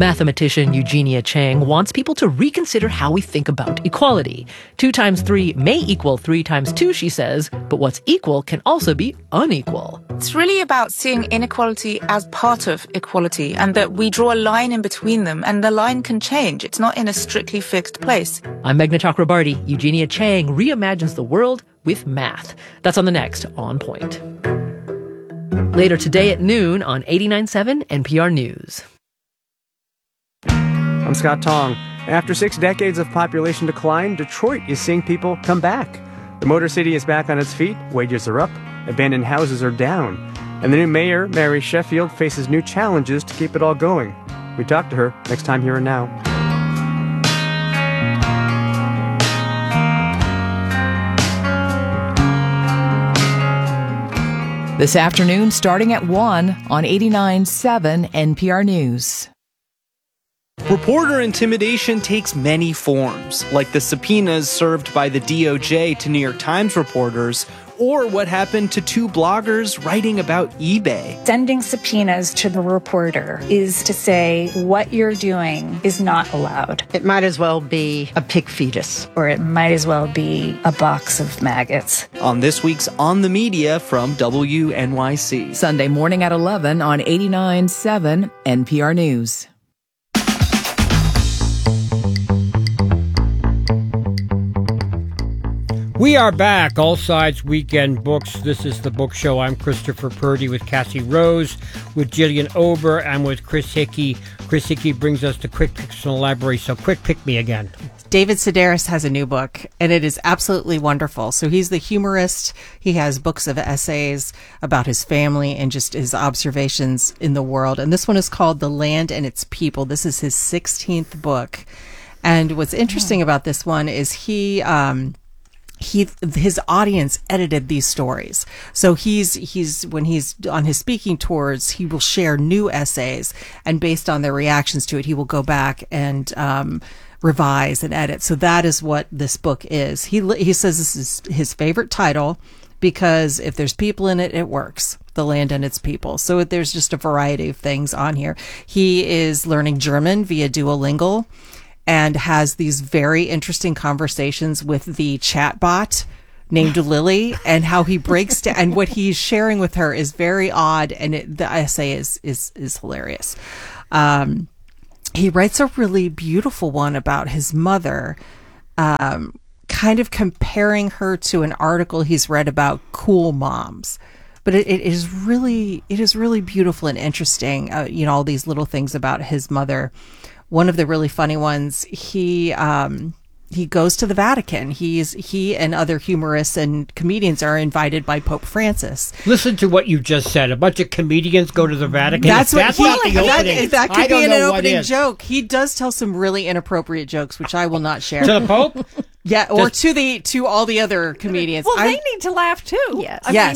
Mathematician Eugenia Chang wants people to reconsider how we think about equality. 2 times 3 may equal 3 times 2, she says, but what's equal can also be unequal. It's really about seeing inequality as part of equality, and that we draw a line in between them, and the line can change. It's not in a strictly fixed place. I'm Meghna Chakrabarty. Eugenia Chang reimagines the world with math. That's on the next On Point. Later today at noon on 89.7 NPR News. I'm Scott Tong. After 6 decades of population decline, Detroit is seeing people come back. The Motor City is back on its feet, wages are up, abandoned houses are down, and the new mayor, Mary Sheffield, faces new challenges to keep it all going. We talk to her next time Here and Now. This afternoon, starting at 1 on 89.7 NPR News. Reporter intimidation takes many forms, like the subpoenas served by the DOJ to New York Times reporters, or what happened to 2 bloggers writing about eBay. Sending subpoenas to the reporter is to say what you're doing is not allowed. It might as well be a pig fetus. Or it might as well be a box of maggots. On this week's On the Media from WNYC. Sunday morning at 11 on 89.7 NPR News. We are back, All Sides Weekend Books. This is the book show. I'm Christopher Purdy with Cassie Rose, with Jillian Ober, and with Chris Hickey. Chris Hickey brings us the Quick Picks from the library, so quick pick me again. David Sedaris has a new book, and it is absolutely wonderful. So he's the humorist. He has books of essays about his family and just his observations in the world. And this one is called The Land and Its People. This is his 16th book. And what's interesting about this one is his audience edited these stories. So he's when he's on his speaking tours, he will share new essays, and based on their reactions to it, he will go back and revise and edit. So that is what this book is. He says this is his favorite title because if there's people in it, it works. The Land and Its People. So there's just a variety of things on here. He is learning German via Duolingo, and has these very interesting conversations with the chatbot named Lily, and how he breaks down, and what he's sharing with her is very odd, and the essay is hilarious. He writes a really beautiful one about his mother, kind of comparing her to an article he's read about cool moms. But it is really beautiful and interesting. All these little things about his mother. One of the really funny ones, he goes to the Vatican. He and other humorists and comedians are invited by Pope Francis. Listen to what you just said. A bunch of comedians go to the Vatican. That could be an opening opening joke. He does tell some really inappropriate jokes, which I will not share. To the Pope? Yeah, or to all the other comedians. Well, they need to laugh too. Yes, yes.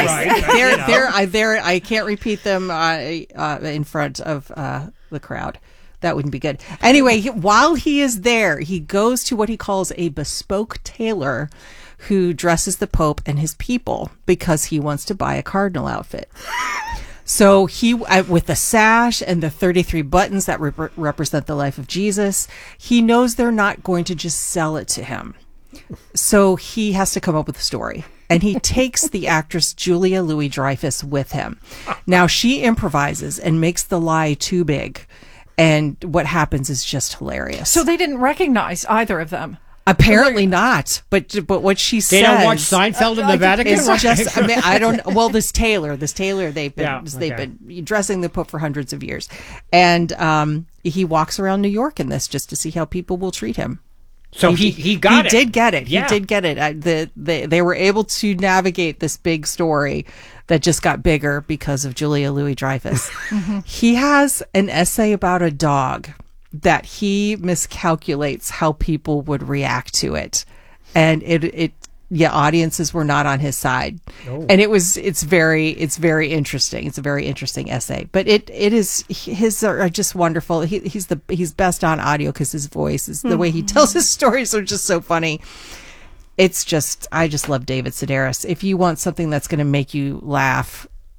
I can't repeat them in front of the crowd. That wouldn't be good. Anyway, while he is there, he goes to what he calls a bespoke tailor who dresses the Pope and his people because he wants to buy a cardinal outfit. So he, with the sash and the 33 buttons that represent the life of Jesus, he knows they're not going to just sell it to him. So he has to come up with a story. And he takes the actress Julia Louis-Dreyfus with him. Now, she improvises and makes the lie too big. And what happens is just hilarious. So they didn't recognize either of them. Apparently not. But what she says. They don't watch Seinfeld in the Vatican. It's just. I don't. Well, this tailor. They've been dressing the Pope for hundreds of years, and he walks around New York in this just to see how people will treat him. So he got it. He did get it. Yeah. He did get it. They were able to navigate this big story that just got bigger because of Julia Louis-Dreyfus. Mm-hmm. He has an essay about a dog that he miscalculates how people would react to it. And audiences were not on his side. Oh. And it's very interesting. It's a very interesting essay, but his are just wonderful. He's best on audio because his voice is the way he tells his stories are just so funny. I just love David Sedaris. If you want something that's going to make you laugh,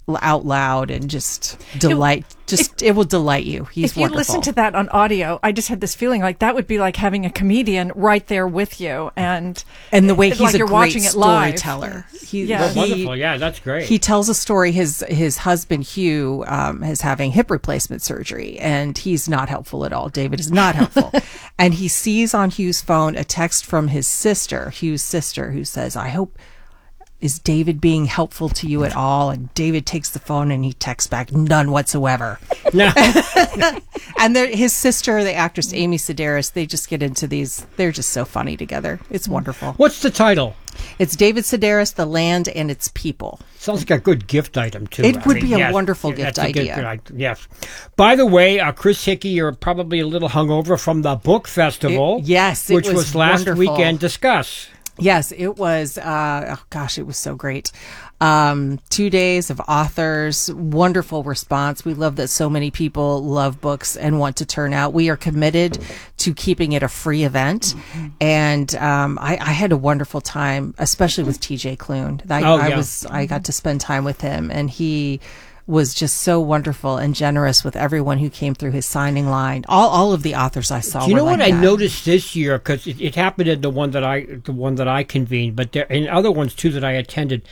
out loud and just it will delight you. He's if you wonderful. listen to that on audio, I just had this feeling like that would be like having a comedian right there with you, and the way he's like a you're great watching it live. storyteller. Wonderful. Yeah, that's great. He tells a story. His husband Hugh is having hip replacement surgery, and he's not helpful at all. David is not helpful, and he sees on Hugh's phone a text from his sister, Hugh's sister, who says, "I hope." Is David being helpful to you at all? And David takes the phone and he texts back, none whatsoever. No. And his sister, the actress Amy Sedaris, they just get into these. They're just so funny together. It's wonderful. What's the title? It's David Sedaris, The Land and Its People. Sounds like a good gift item, too. It would be a wonderful gift idea. Yes. By the way, Chris Hickey, you're probably a little hungover from the book festival. Which was last wonderful. weekend. Discuss. Yes, it was. It was so great. 2 days of authors, wonderful response. We love that so many people love books and want to turn out. We are committed to keeping it a free event. And I had a wonderful time, especially with TJ Klune. I got to spend time with him, and he was just so wonderful and generous with everyone who came through his signing line. All of the authors I saw. Do you know what I noticed this year? Because it happened in the one that I convened, but there in other ones too that I attended.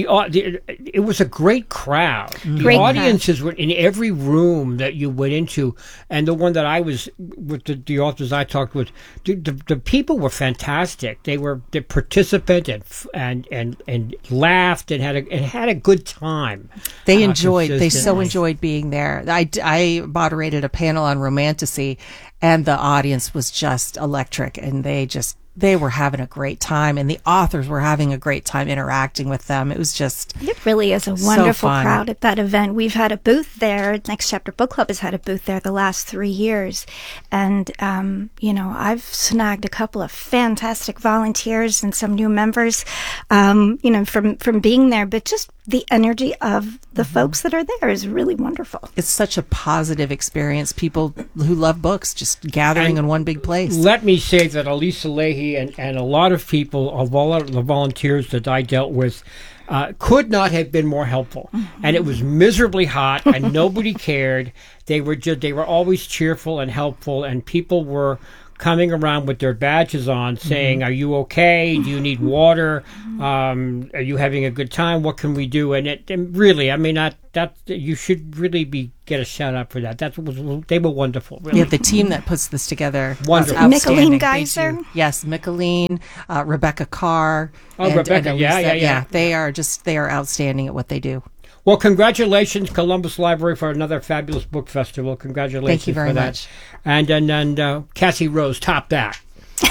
It was a great crowd. The audiences were in every room that you went into, and the one that I was with the authors I talked with, the people were fantastic. They were the participant and laughed and had a good time. They so enjoyed being there. I moderated a panel on romantasy, and the audience was just electric, and they were having a great time, and the authors were having a great time interacting with them. It was just It really is a wonderful crowd at that event. We've had a booth there. Next Chapter Book Club has had a booth there the last 3 years. And, I've snagged a couple of fantastic volunteers and some new members, from being there. But just the energy of the folks that are there is really wonderful. It's such a positive experience. People who love books just gathering in one big place. Let me say that Elisa Leahy and a lot of people, of all the volunteers that I dealt with, could not have been more helpful. And it was miserably hot, and nobody cared. They were always cheerful and helpful, and people were coming around with their badges on saying, are you okay? Do you need water? Are you having a good time? What can we do? And really, I mean, that you should really get a shout out for that. They were wonderful. Really. Yeah, the team that puts this together. Wonderful. Mickalene Geyser. Yes, Mickalene, Rebecca Carr. Rebecca, yeah. They are outstanding at what they do. Well, congratulations, Columbus Library, for another fabulous book festival. Congratulations. Thank you very much. And Cassie Rose, top that.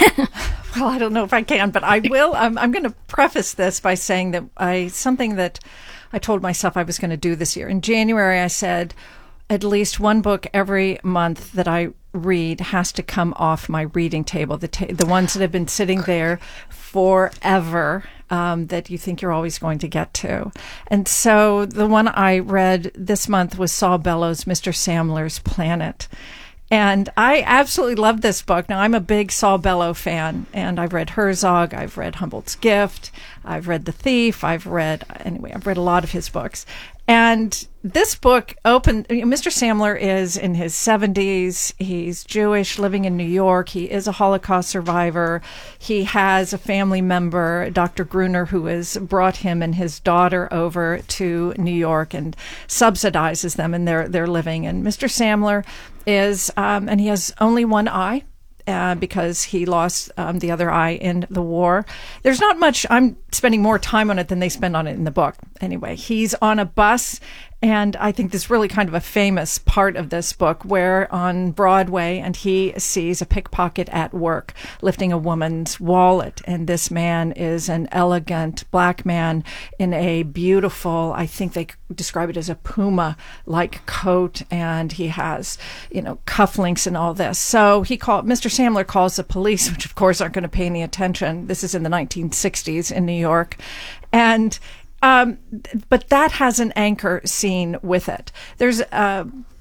Well, I don't know if I can, but I will. I'm going to preface this by saying that something that I told myself I was going to do this year. In January, I said at least one book every month that I read has to come off my reading table, the ones that have been sitting there forever, that you think you're always going to get to. And so the one I read this month was Saul Bellows' Mr. Samler's Planet. And I absolutely love this book. Now, I'm a big Saul Bellow fan, and I've read Herzog, I've read Humboldt's Gift, I've read The Thief, I've read a lot of his books. And this book Mr. Samler is in his 70s. He's Jewish, living in New York. He is a Holocaust survivor. He has a family member, Dr. Gruner, who has brought him and his daughter over to New York and subsidizes them in their living. And Mr. Samler is, and he has only one eye. Because he lost the other eye in the war. There's not much. I'm spending more time on it than they spend on it in the book. Anyway, he's on a bus, and I think this is really kind of a famous part of this book, where on Broadway, and he sees a pickpocket at work lifting a woman's wallet, and this man is an elegant black man in a beautiful, I think they describe it as a puma-like coat, and he has, cufflinks and all this. So Mr. Samler calls the police, which of course aren't going to pay any attention. This is in the 1960s in New York. And but that has an anchor scene with it. There's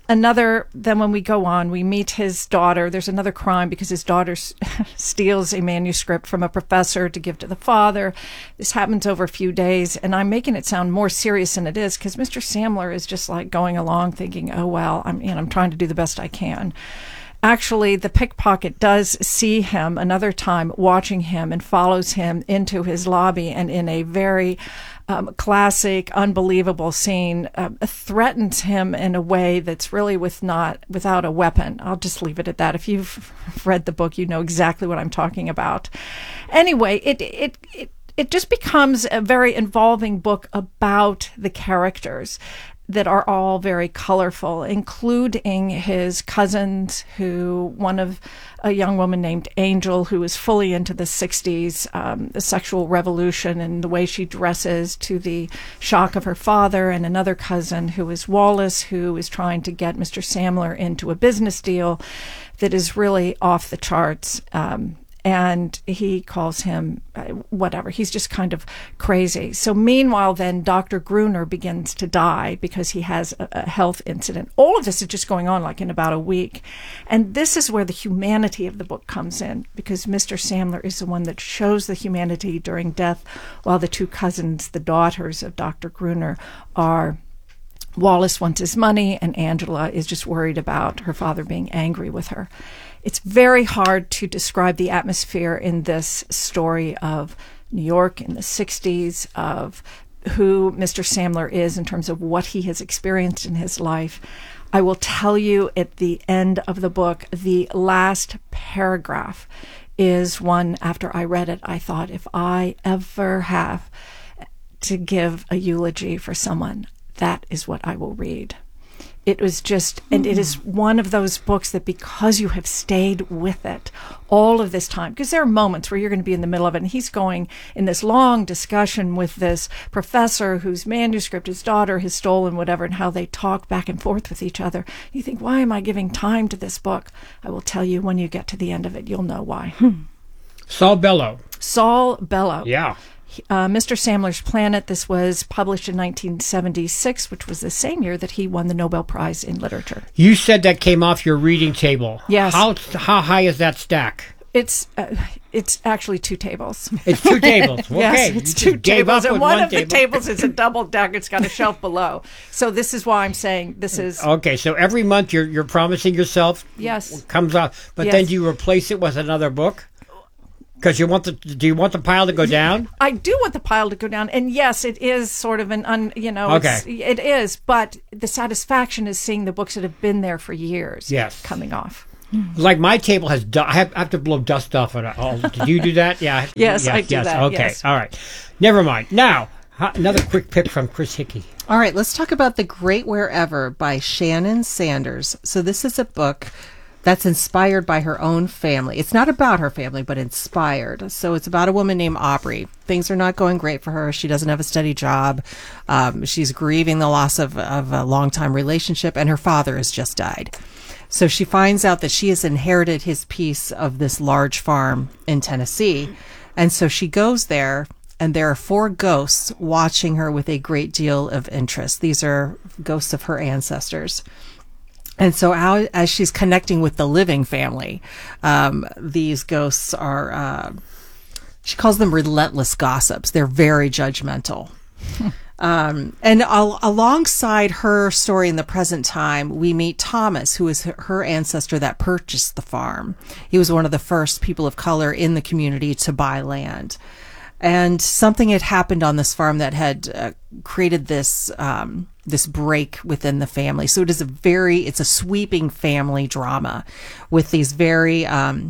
Then when we go on, we meet his daughter. There's another crime because his daughter steals a manuscript from a professor to give to the father. This happens over a few days, and I'm making it sound more serious than it is because Mr. Samler is just like going along thinking, oh, well, I'm trying to do the best I can. Actually, the pickpocket does see him another time watching him and follows him into his lobby, and in a very classic, unbelievable scene, threatens him in a way that's really without a weapon. I'll just leave it at that. If you've read the book, you know exactly what I'm talking about. Anyway, it just becomes a very involving book about the characters that are all very colorful, including his cousins, a young woman named Angel, who is fully into the 60s, the sexual revolution and the way she dresses to the shock of her father, and another cousin who is Wallace, who is trying to get Mr. Samler into a business deal that is really off the charts. And he calls him whatever. He's just kind of crazy. So meanwhile, then Dr. Gruner begins to die because he has a health incident. All of this is just going on like in about a week. And this is where the humanity of the book comes in, because Mr. Samler is the one that shows the humanity during death, while the two cousins, the daughters of Dr. Gruner, are Wallace wants his money, and Angela is just worried about her father being angry with her. It's very hard to describe the atmosphere in this story of New York in the 60s, of who Mr. Samler is in terms of what he has experienced in his life. I will tell you at the end of the book, the last paragraph is one, after I read it, I thought, if I ever have to give a eulogy for someone, that is what I will read. It was just, and it is one of those books that because you have stayed with it all of this time, because there are moments where you're going to be in the middle of it, and he's going in this long discussion with this professor whose manuscript his daughter has stolen, whatever, and how they talk back and forth with each other. You think, why am I giving time to this book? I will tell you when you get to the end of it, you'll know why. Saul Bellow. Saul Bellow. Yeah. Mr. Samler's Planet. This was published in 1976, which was the same year that he won the Nobel Prize in Literature. You said that came off your reading table. Yes. How high is that stack? It's actually two tables. It's two tables. Okay. Yes, it's two tables, and one of the tables is a double deck. It's got a shelf below. So this is why I'm saying this is okay. So every month you're promising yourself. Yes. Comes off, but yes. Then do you replace it with another book? Because do you want the pile to go down? I do want the pile to go down, and yes, it is sort of okay. It is, but the satisfaction is seeing the books that have been there for years. Yes. Coming off. Like my table has, I have to blow dust off it. Did you do that? Yeah. Yes, I do that. Okay, yes. All right. Never mind. Now, another quick pick from Chris Hickey. All right, let's talk about The Great Wherever by Shannon Sanders. So this is a book that's inspired by her own family. It's not about her family, but inspired. So it's about a woman named Aubrey. Things are not going great for her. She doesn't have a steady job. She's grieving the loss of a long-time relationship, and her father has just died. So she finds out that she has inherited his piece of this large farm in Tennessee. And so she goes there, and there are 4 ghosts watching her with a great deal of interest. These are ghosts of her ancestors. And so as she's connecting with the living family, these ghosts are, she calls them relentless gossips. They're very judgmental. And alongside her story in the present time, we meet Thomas, who is her ancestor that purchased the farm. He was one of the first people of color in the community to buy land. And something had happened on this farm that had created this break within the family. So it's a sweeping family drama with these very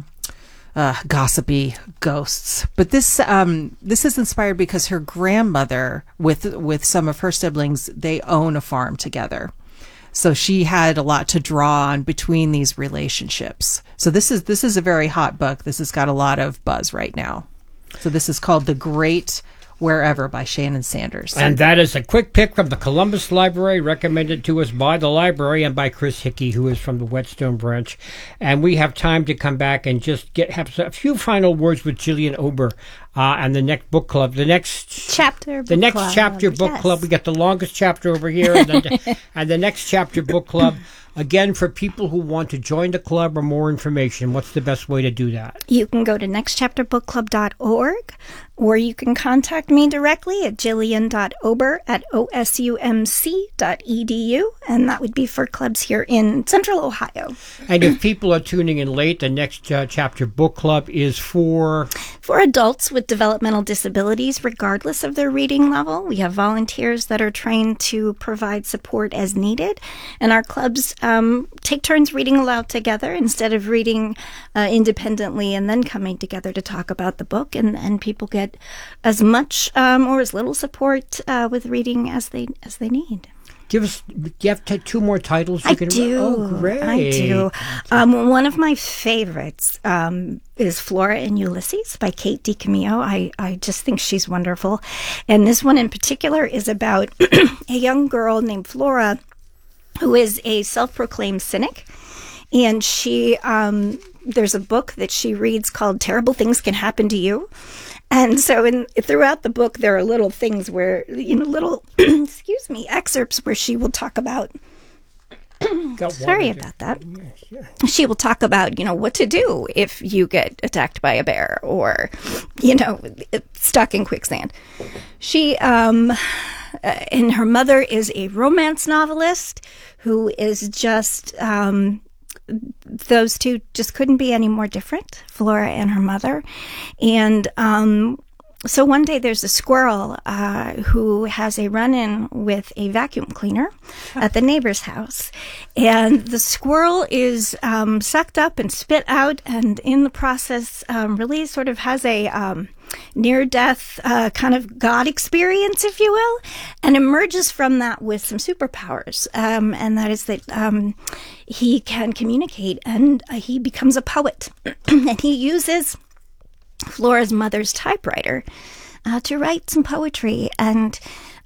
gossipy ghosts. But this is inspired because her grandmother, with some of her siblings, they own a farm together. So she had a lot to draw on between these relationships. So this is a very hot book. This has got a lot of buzz right now. So this is called The Great Wherever by Shannon Sanders. And that is a quick pick from the Columbus Library, recommended to us by the library and by Chris Hickey, who is from the Whetstone branch. And we have time to come back and just have a few final words with Jillian Ober and the next book club. The next chapter book club. We got the longest chapter over here, and the next chapter book club. Again, for people who want to join the club or more information, what's the best way to do that? You can go to nextchapterbookclub.org, or you can contact me directly at jillian.ober@osumc.edu, and that would be for clubs here in Central Ohio. And if people are tuning in late, the Next Chapter Book Club is for adults with developmental disabilities, regardless of their reading level. We have volunteers that are trained to provide support as needed, and our clubs take turns reading aloud together instead of reading independently and then coming together to talk about the book, and people get as much or as little support with reading as they need. Do you have two more titles? I do. Oh, great. I do. One of my favorites is Flora and Ulysses by Kate DiCamillo. I just think she's wonderful. And this one in particular is about a young girl named Flora who is a self-proclaimed cynic. And she, there's a book that she reads called Terrible Things Can Happen to You. And so throughout the book, there are little things where, little, excerpts where she will talk about, sorry about that. She will talk about, what to do if you get attacked by a bear or, stuck in quicksand. She, and her mother is a romance novelist who is just, those two just couldn't be any more different, Flora and her mother. And so one day there's a squirrel who has a run-in with a vacuum cleaner at the neighbor's house. And the squirrel is sucked up and spit out, and in the process really sort of has a near-death kind of God experience, if you will, and emerges from that with some superpowers. And that is that he can communicate, and he becomes a poet. And he uses Flora's mother's typewriter to write some poetry. And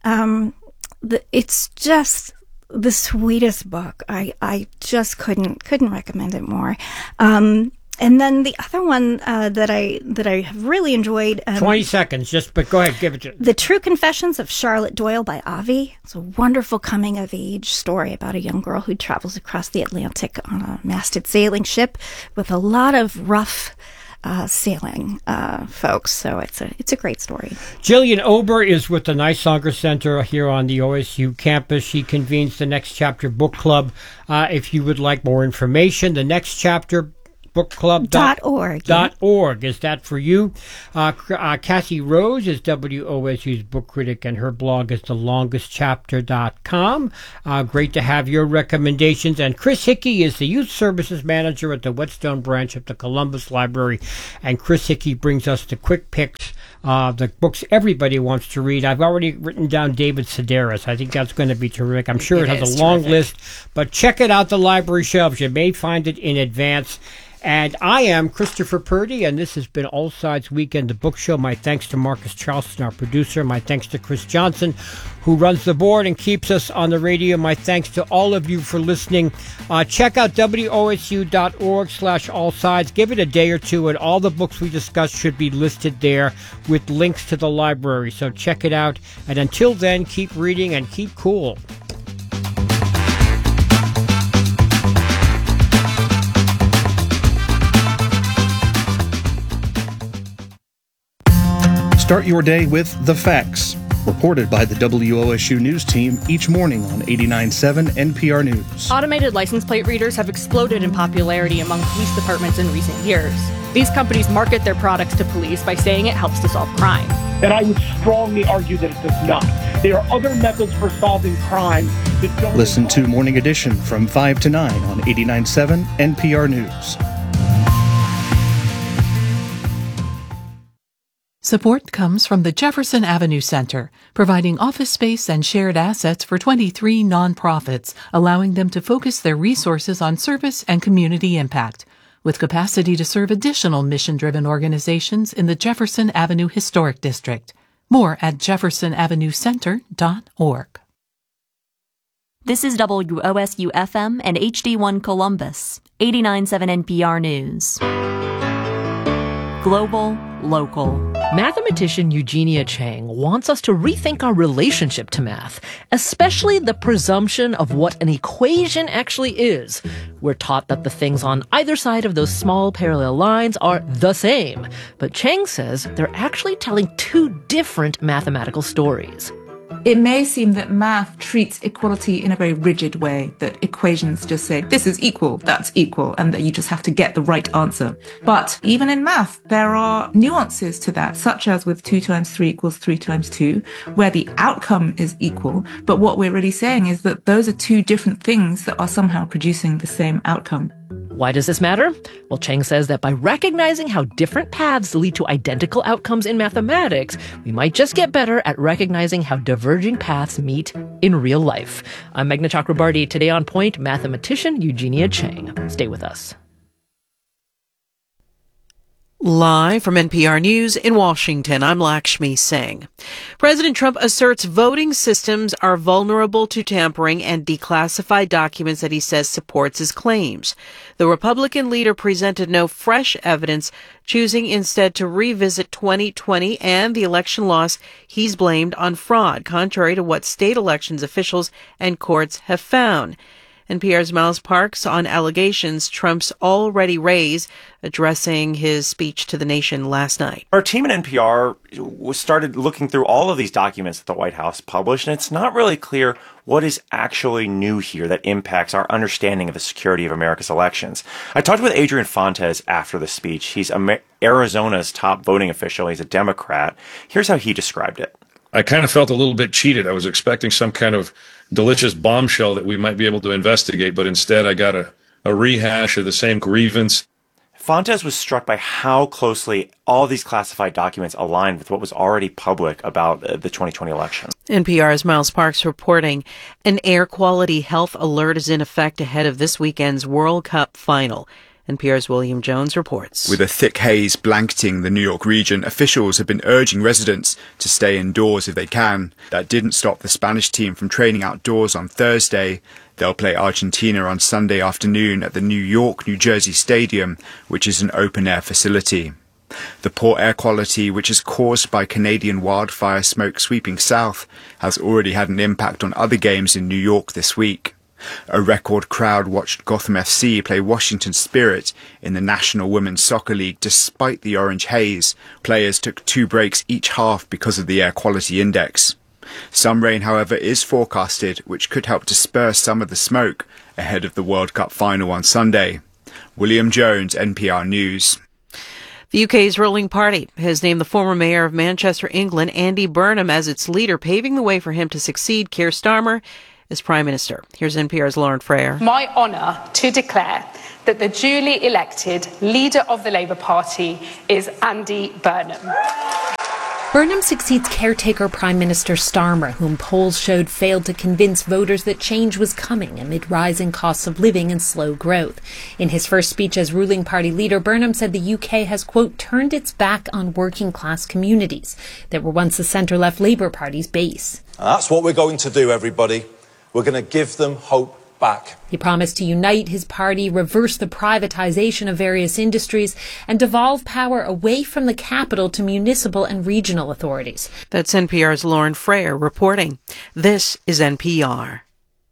it's just the sweetest book. I just couldn't recommend it more. And then the other one that I have really enjoyed. 20 seconds, but go ahead, give it to The True Confessions of Charlotte Doyle by Avi. It's a wonderful coming-of-age story about a young girl who travels across the Atlantic on a masted sailing ship with a lot of rough sailing folks. So it's a great story. Jillian Ober is with the Nighsonger Center here on the OSU campus. She convenes the Next Chapter Book Club. If you would like more information, the Next Chapter bookclub.org. Is that for you? Cassie Rose is WOSU's book critic, and her blog is thelongestchapter.com. Great to have your recommendations. And Chris Hickey is the youth services manager at the Whetstone branch of the Columbus Library. And Chris Hickey brings us the quick picks, the books everybody wants to read. I've already written down David Sedaris. I think that's going to be terrific. I'm sure it has a long list, but check it out, the library shelves. You may find it in advance. And I am Christopher Purdy, and this has been All Sides Weekend, the book show. My thanks to Marcus Charleston, our producer. My thanks to Chris Johnson, who runs the board and keeps us on the radio. My thanks to all of you for listening. Check out WOSU.org/allsides. Give it a day or two, and all the books we discussed should be listed there with links to the library. So check it out. And until then, keep reading and keep cool. Start your day with The Facts, reported by the WOSU News team each morning on 89.7 NPR News. Automated license plate readers have exploded in popularity among police departments in recent years. These companies market their products to police by saying it helps to solve crime. And I would strongly argue that it does not. There are other methods for solving crime that don't... Listen to Morning Edition from 5 to 9 on 89.7 NPR News. Support comes from the Jefferson Avenue Center, providing office space and shared assets for 23 nonprofits, allowing them to focus their resources on service and community impact, with capacity to serve additional mission-driven organizations in the Jefferson Avenue Historic District. More at jeffersonavenuecenter.org. This is WOSU-FM and HD1 Columbus, 89.7 NPR News. Global, local. Mathematician Eugenia Chang wants us to rethink our relationship to math, especially the presumption of what an equation actually is. We're taught that the things on either side of those small parallel lines are the same, but Chang says they're actually telling two different mathematical stories. It may seem that math treats equality in a very rigid way, that equations just say, this is equal, that's equal, and that you just have to get the right answer. But even in math, there are nuances to that, such as with 2 times 3 equals 3 times 2, where the outcome is equal. But what we're really saying is that those are two different things that are somehow producing the same outcome. Why does this matter? Well, Chang says that by recognizing how different paths lead to identical outcomes in mathematics, we might just get better at recognizing how diverging paths meet in real life. I'm Meghna Chakrabarty. Today on Point, mathematician Eugenia Chang. Stay with us. Live from NPR News in Washington, I'm Lakshmi Singh. President Trump asserts voting systems are vulnerable to tampering and declassified documents that he says supports his claims. The Republican leader presented no fresh evidence, choosing instead to revisit 2020 and the election loss he's blamed on fraud, contrary to what state elections officials and courts have found. NPR's Miles Parks on allegations Trump's already raised, addressing his speech to the nation last night. Our team at NPR started looking through all of these documents that the White House published, and it's not really clear what is actually new here that impacts our understanding of the security of America's elections. I talked with Adrian Fontes after the speech. He's Arizona's top voting official. He's a Democrat. Here's how he described it. I kind of felt a little bit cheated. I was expecting some kind of delicious bombshell that we might be able to investigate, but instead I got a rehash of the same grievance. Fontes was struck by how closely all these classified documents aligned with what was already public about the 2020 election. NPR's Miles Parks reporting an air quality health alert is in effect ahead of this weekend's World Cup final. NPR's William Jones reports. With a thick haze blanketing the New York region, officials have been urging residents to stay indoors if they can. That didn't stop the Spanish team from training outdoors on Thursday. They'll play Argentina on Sunday afternoon at the New York-New Jersey Stadium, which is an open-air facility. The poor air quality, which is caused by Canadian wildfire smoke sweeping south, has already had an impact on other games in New York this week. A record crowd watched Gotham FC play Washington Spirit in the National Women's Soccer League despite the orange haze. Players took 2 breaks each half because of the air quality index. Some rain, however, is forecasted, which could help disperse some of the smoke ahead of the World Cup final on Sunday. William Jones, NPR News. The UK's ruling party has named the former mayor of Manchester, England, Andy Burnham, as its leader, paving the way for him to succeed Keir Starmer as Prime Minister. Here's NPR's Lauren Freyer. My honour to declare that the duly elected leader of the Labour Party is Andy Burnham. Burnham succeeds caretaker Prime Minister Starmer, whom polls showed failed to convince voters that change was coming amid rising costs of living and slow growth. In his first speech as ruling party leader, Burnham said the UK has, quote, turned its back on working class communities that were once the centre-left Labour Party's base. That's what we're going to do, everybody. We're going to give them hope back. He promised to unite his party, reverse the privatisation of various industries, and devolve power away from the capital to municipal and regional authorities. That's NPR's Lauren Freyer reporting. This is NPR.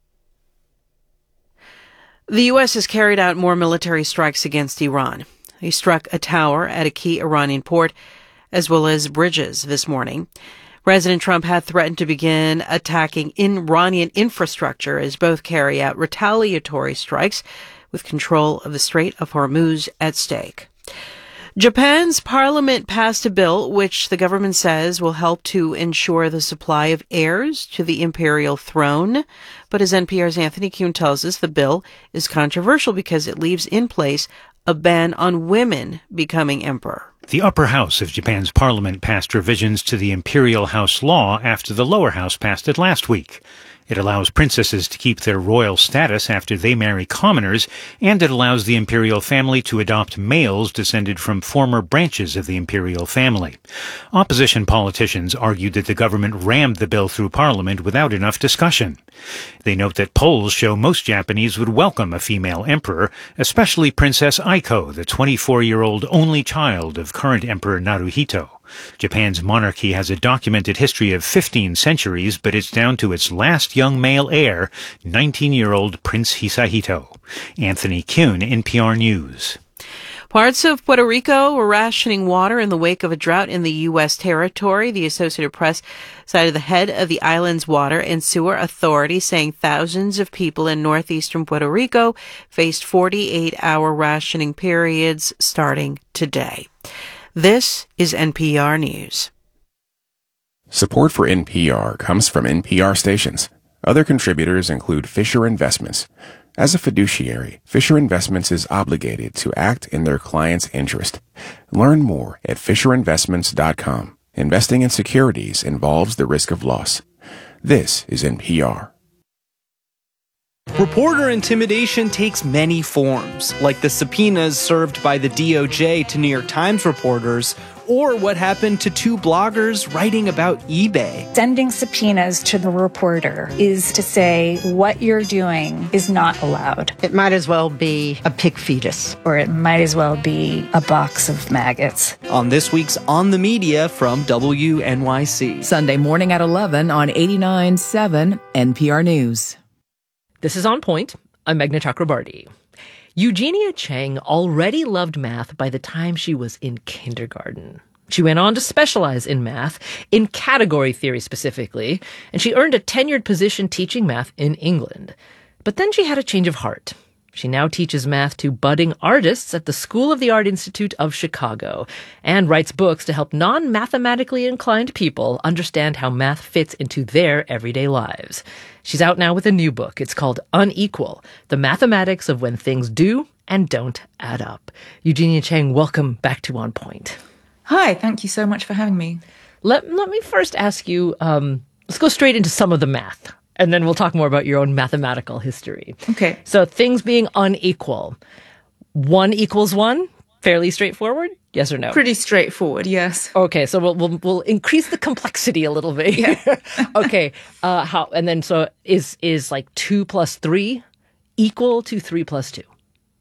The U.S. has carried out more military strikes against Iran. They struck a tower at a key Iranian port, as well as bridges this morning. President Trump had threatened to begin attacking Iranian infrastructure as both carry out retaliatory strikes with control of the Strait of Hormuz at stake. Japan's parliament passed a bill which the government says will help to ensure the supply of heirs to the imperial throne. But as NPR's Anthony Kuhn tells us, the bill is controversial because it leaves in place a ban on women becoming emperor. The upper house of Japan's parliament passed revisions to the imperial house law after the lower house passed it last week. It allows princesses to keep their royal status after they marry commoners, and it allows the imperial family to adopt males descended from former branches of the imperial family. Opposition politicians argued that the government rammed the bill through parliament without enough discussion. They note that polls show most Japanese would welcome a female emperor, especially Princess Aiko, the 24-year-old only child of current Emperor Naruhito. Japan's monarchy has a documented history of 15 centuries, but it's down to its last young male heir, 19-year-old Prince Hisahito. Anthony Kuhn, NPR News. Parts of Puerto Rico were rationing water in the wake of a drought in the U.S. territory. The Associated Press cited the head of the island's water and sewer authority saying thousands of people in northeastern Puerto Rico faced 48-hour rationing periods starting today. This is NPR News. Support for NPR comes from NPR stations. Other contributors include Fisher Investments. As a fiduciary, Fisher Investments is obligated to act in their client's interest. Learn more at FisherInvestments.com. Investing in securities involves the risk of loss. This is NPR. Reporter intimidation takes many forms, like the subpoenas served by the DOJ to New York Times reporters, or what happened to two bloggers writing about eBay. Sending subpoenas to the reporter is to say what you're doing is not allowed. It might as well be a pig fetus. Or it might as well be a box of maggots. On this week's On the Media from WNYC. Sunday morning at 11 on 89.7 NPR News. This is On Point. I'm Meghna Chakrabarti. Eugenia Chang already loved math by the time she was in kindergarten. She went on to specialize in math, in category theory specifically, and she earned a tenured position teaching math in England. But then she had a change of heart. She now teaches math to budding artists at the School of the Art Institute of Chicago and writes books to help non-mathematically inclined people understand how math fits into their everyday lives. She's out now with a new book. It's called Unequal, The Mathematics of When Things Do and Don't Add Up. Eugenia Chang, welcome back to On Point. Hi, thank you so much for having me. Let me first ask you, let's go straight into some of the math, and then we'll talk more about your own mathematical history. Okay. So things being unequal. 1 equals 1? Fairly straightforward? Yes or no? Pretty straightforward, yes. Okay, so we'll increase the complexity a little bit. Yeah. Okay. How? And then so is like 2 plus 3 equal to 3 plus 2?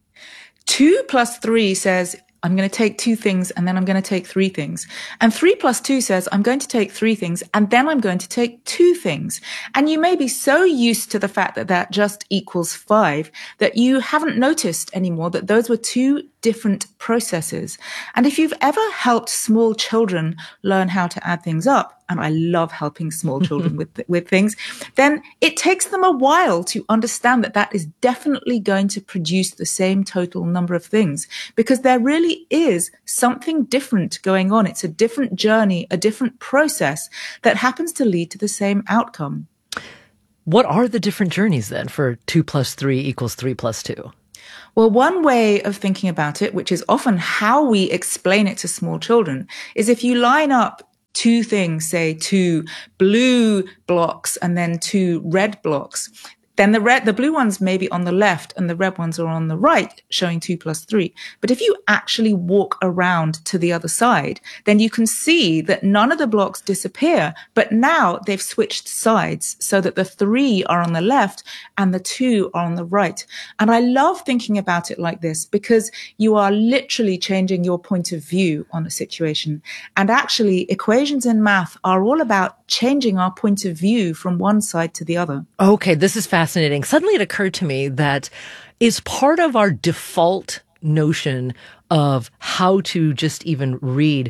2 plus 3 says I'm going to take 2 things and then I'm going to take 3 things. And 3 plus 2 says I'm going to take 3 things and then I'm going to take 2 things. And you may be so used to the fact that that just equals 5 that you haven't noticed anymore that those were 2 different processes. And if you've ever helped small children learn how to add things up, and I love helping small children with things, then it takes them a while to understand that that is definitely going to produce the same total number of things, because there really is something different going on. It's a different journey, a different process that happens to lead to the same outcome. What are the different journeys then for 2 plus 3 equals 3 plus 2? Well, one way of thinking about it, which is often how we explain it to small children, is if you line up 2 things, say 2 blue blocks and then 2 red blocks, then the blue ones may be on the left and the red ones are on the right, showing 2 plus 3. But if you actually walk around to the other side, then you can see that none of the blocks disappear, but now they've switched sides so that the 3 are on the left and the 2 are on the right. And I love thinking about it like this because you are literally changing your point of view on a situation. And actually, equations in math are all about changing our point of view from one side to the other. Okay, this is fascinating. Suddenly it occurred to me that is part of our default notion of how to just even read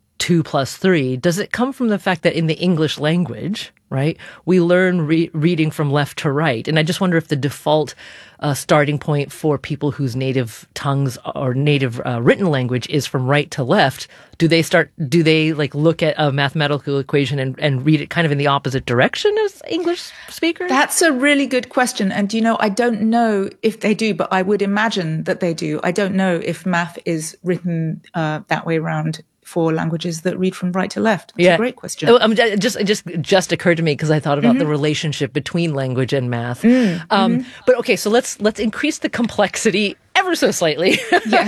2 plus 3. Does it come from the fact that in the English language, right, we learn reading from left to right? And I just wonder if the default starting point for people whose native tongues or native written language is from right to left, do they like look at a mathematical equation and read it kind of in the opposite direction as English speakers? That's a really good question. And, I don't know if they do, but I would imagine that they do. I don't know if math is written that way around for languages that read from right to left. It's a great question. It just occurred to me because I thought about the relationship between language and math. But okay, so let's increase the complexity ever so slightly.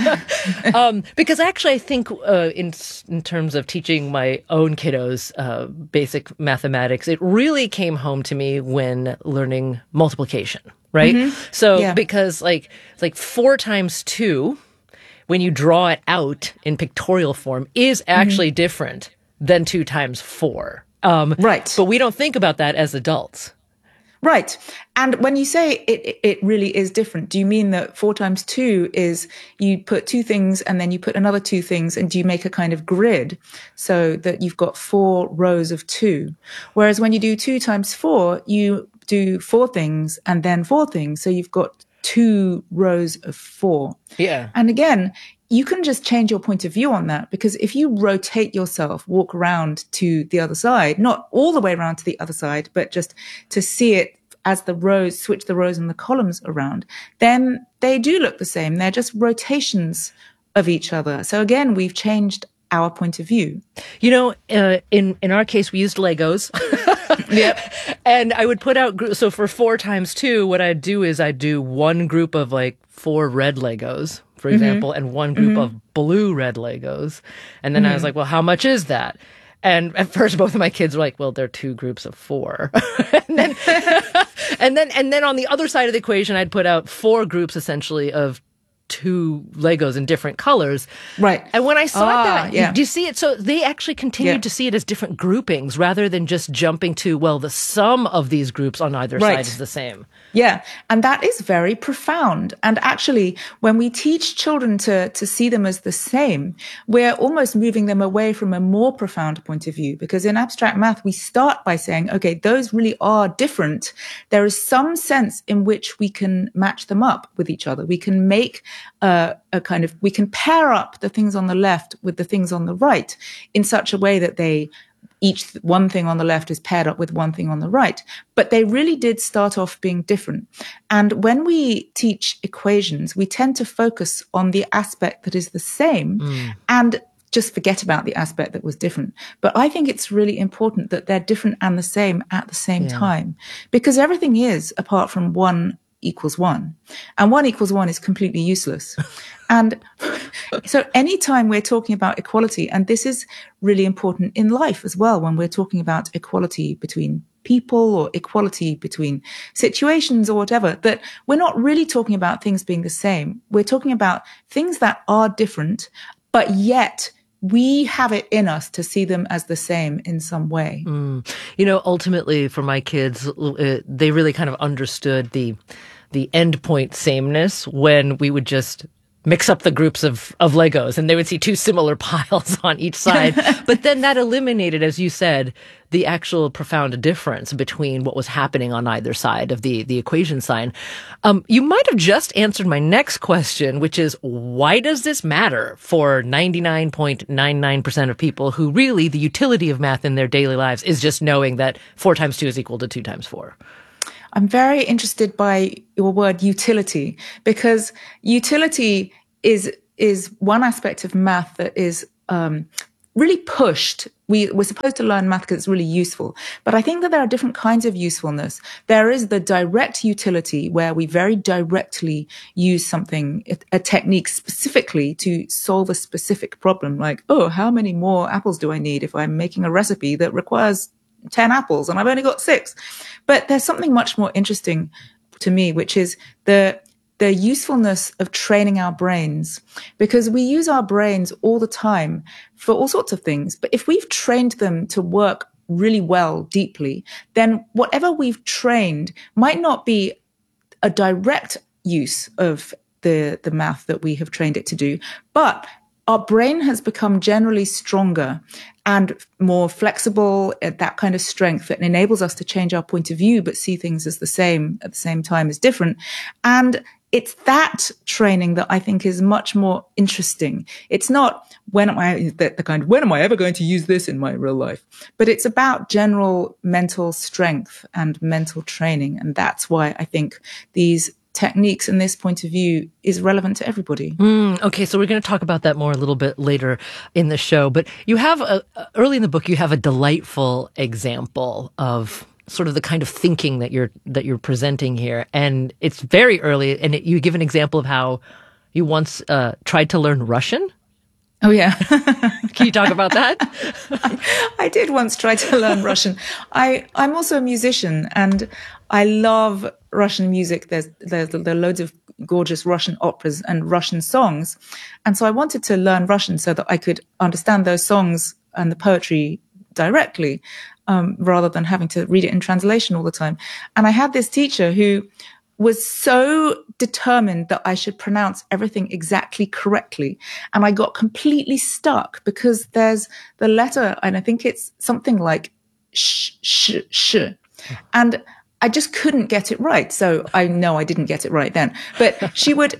Because actually I think in terms of teaching my own kiddos basic mathematics, it really came home to me when learning multiplication, right? So because like 4 times 2, when you draw it out in pictorial form, is actually different than 2 times 4. Right. But we don't think about that as adults. Right. And when you say it really is different, do you mean that 4 times 2 is you put 2 things and then you put another 2 things, and do you make a kind of grid so that you've got 4 rows of 2? Whereas when you do 2 times 4, you do 4 things and then 4 things. So you've got 2 rows of 4. Yeah. And again, you can just change your point of view on that, because if you rotate yourself, walk around to the other side, not all the way around to the other side, but just to see it as the rows, switch the rows and the columns around, then they do look the same. They're just rotations of each other. So again, we've changed our point of view. You know, in our case, we used Legos. Yep. And I would put out, so for 4 times 2, what I'd do is I'd do one group of like 4 red Legos, for example, and one group of blue red Legos. And then I was like, well, how much is that? And at first, both of my kids were like, well, they're 2 groups of 4. and then on the other side of the equation, I'd put out 4 groups essentially of 2 Legos in different colors. Right. And when I saw that, yeah. do you see it? So they actually continued to see it as different groupings rather than just jumping to, well, the sum of these groups on either side is the same. Yeah. And that is very profound. And actually, when we teach children to see them as the same, we're almost moving them away from a more profound point of view. Because in abstract math, we start by saying, okay, those really are different. There is some sense in which we can match them up with each other. We can make we can pair up the things on the left with the things on the right in such a way that each one thing on the left is paired up with one thing on the right. But they really did start off being different. And when we teach equations, we tend to focus on the aspect that is the same and just forget about the aspect that was different. But I think it's really important that they're different and the same at the same time, because everything is, apart from 1 equals 1. And 1 equals 1 is completely useless. And so anytime we're talking about equality, and this is really important in life as well, when we're talking about equality between people or equality between situations or whatever, that we're not really talking about things being the same. We're talking about things that are different, but yet we have it in us to see them as the same in some way. You know, ultimately for my kids, they really kind of understood the endpoint sameness when we would just mix up the groups of Legos and they would see 2 similar piles on each side. But then that eliminated, as you said, the actual profound difference between what was happening on either side of the equation sign. You might have just answered my next question, which is, why does this matter for 99.99% of people who really the utility of math in their daily lives is just knowing that 4 times 2 is equal to 2 times 4? I'm very interested by your word utility, because utility is one aspect of math that is really pushed. We're supposed to learn math because it's really useful. But I think that there are different kinds of usefulness. There is the direct utility, where we very directly use something, a technique specifically to solve a specific problem. Like, oh, how many more apples do I need if I'm making a recipe that requires 10 apples and I've only got 6? But there's something much more interesting to me, which is the usefulness of training our brains, because we use our brains all the time for all sorts of things. But if we've trained them to work really well, deeply, then whatever we've trained might not be a direct use of the math that we have trained it to do, but our brain has become generally stronger and more flexible at that kind of strength that enables us to change our point of view, but see things as the same at the same time as different. And it's that training that I think is much more interesting. It's not when am I ever going to use this in my real life? But it's about general mental strength and mental training. And that's why I think these techniques and this point of view is relevant to everybody. Okay, so we're going to talk about that more a little bit later in the show. But you have early in the book, you have a delightful example of sort of the kind of thinking that you're presenting here, and it's very early. And you give an example of how you once tried to learn Russian. Oh yeah, can you talk about that? I did once try to learn Russian. I'm also a musician, and I love Russian music. There are loads of gorgeous Russian operas and Russian songs. And so I wanted to learn Russian so that I could understand those songs and the poetry directly, rather than having to read it in translation all the time. And I had this teacher who was so determined that I should pronounce everything exactly correctly. And I got completely stuck because there's the letter, and I think it's something like sh. And I just couldn't get it right. So I know I didn't get it right then. But she would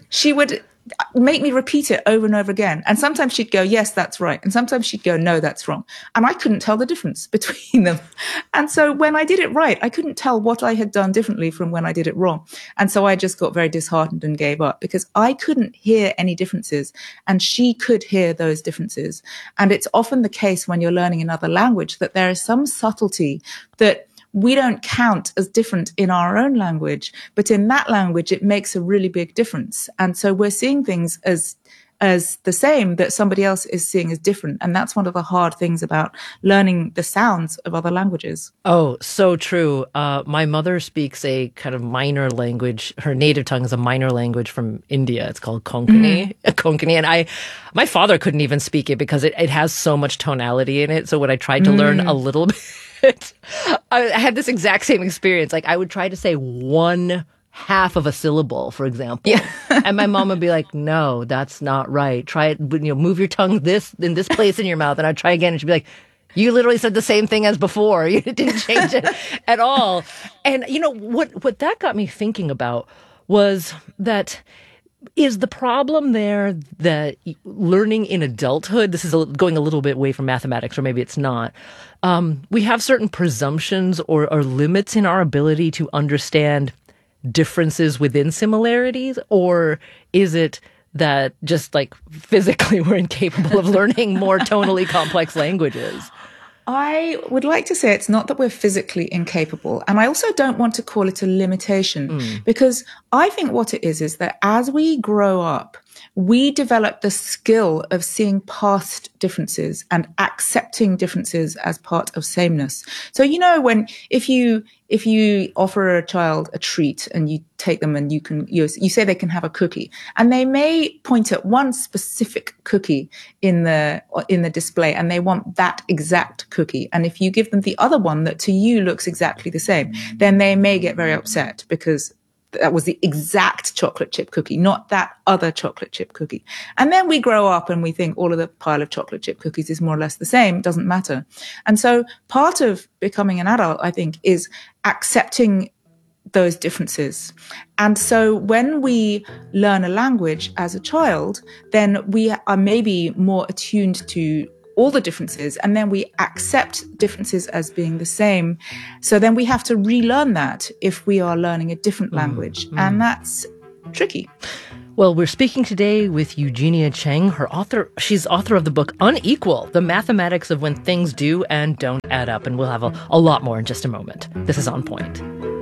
make me repeat it over and over again. And sometimes she'd go, yes, that's right. And sometimes she'd go, no, that's wrong. And I couldn't tell the difference between them. And so when I did it right, I couldn't tell what I had done differently from when I did it wrong. And so I just got very disheartened and gave up because I couldn't hear any differences and she could hear those differences. And it's often the case when you're learning another language that there is some subtlety that we don't count as different in our own language, but in that language, it makes a really big difference. And so we're seeing things as the same that somebody else is seeing as different. And that's one of the hard things about learning the sounds of other languages. Oh, so true. My mother speaks a kind of minor language. Her native tongue is a minor language from India. It's called Konkani. Konkani. And my father couldn't even speak it because it has so much tonality in it. So when I tried to learn a little bit, I had this exact same experience. Like I would try to say one half of a syllable, for example. Yeah. And my mom would be like, no, that's not right. Try it, move your tongue in this place in your mouth. And I'd try again. And she'd be like, you literally said the same thing as before. You didn't change it at all. And what that got me thinking about was that is the problem there that learning in adulthood, this is going a little bit away from mathematics, or maybe it's not, we have certain presumptions or limits in our ability to understand differences within similarities? Or is it that just like physically we're incapable of learning more tonally complex languages? I would like to say it's not that we're physically incapable. And I also don't want to call it a limitation because I think what it is that as we grow up, we develop the skill of seeing past differences and accepting differences as part of sameness. So, if you offer a child a treat and you take them and you say they can have a cookie, and they may point at one specific cookie in the display and they want that exact cookie. And if you give them the other one that to you looks exactly the same, then they may get very upset because that was the exact chocolate chip cookie, not that other chocolate chip cookie. And then we grow up and we think all of the pile of chocolate chip cookies is more or less the same. It doesn't matter. And so part of becoming an adult, I think, is accepting those differences. And so when we learn a language as a child, then we are maybe more attuned to all the differences, and then we accept differences as being the same. So then we have to relearn that if we are learning a different language, and that's tricky. Well, we're speaking today with Eugenia Cheng, she's author of the book Unequal, The Mathematics of When Things Do and Don't Add Up, and we'll have a lot more in just a moment. This is On Point.